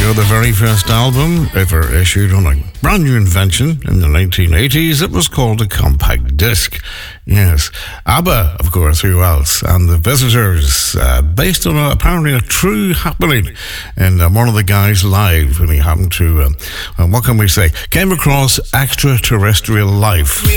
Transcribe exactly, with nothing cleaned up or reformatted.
ago, the very first album ever issued on a brand new invention in the nineteen eighties. It was called a compact disc. Yes. ABBA, of course, who else? And The Visitors, uh, based on a, apparently a true happening in uh, one of the guys live when he happened to, uh, uh, what can we say, came across extraterrestrial life.